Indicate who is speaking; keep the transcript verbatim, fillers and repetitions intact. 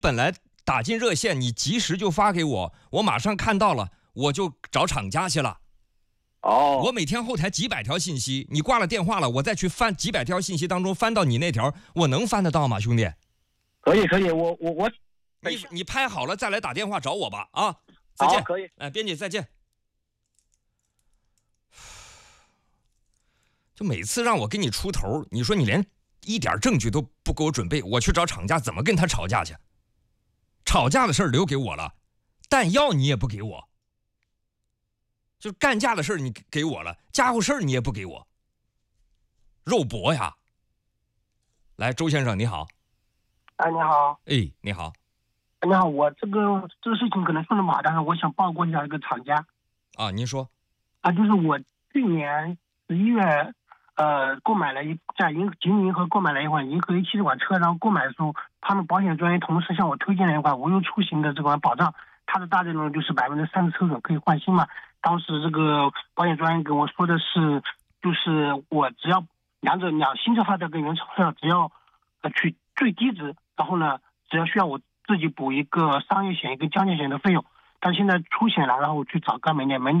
Speaker 1: 本来打进热线，你及时就发给我，我马上看到了，我就找厂家去了。
Speaker 2: 哦，
Speaker 1: 我每天后台几百条信息，你挂了电话了，我再去翻几百条信息当中翻到你那条，我能翻得到吗，兄弟？
Speaker 2: 可以可以，我我我，
Speaker 1: 你你拍好了再来打电话找我吧啊！再见，
Speaker 2: 可以。
Speaker 1: 哎，编辑再见。就每次让我给你出头，你说你连一点证据都不给我准备，我去找厂家怎么跟他吵架去？吵架的事儿留给我了，弹药你也不给我，就干架的事儿你给我了，家伙事儿你也不给我，肉搏呀！来，周先生你好。
Speaker 3: 哎，你好。
Speaker 1: 哎，你好。
Speaker 3: 你好，我这个这个事情可能说的马，但是我想曝光一下这个厂家。
Speaker 1: 啊，您说。
Speaker 3: 啊，就是我去年十一月，呃，购买了一在银吉林银河购买了一款银河 A 七 这款车，然后购买的时候，他们保险专业同时向我推荐了一款无忧出行的这款保障，它的大内容就是百分之三十车损可以换新嘛。当时这个保险专业跟我说的是，就是我只要两者两新车发票跟原车发票只要呃取最低值，然后呢，只要需要我自己补一个商业险一个交强险的费用。但现在出险了，然后我去找各门店门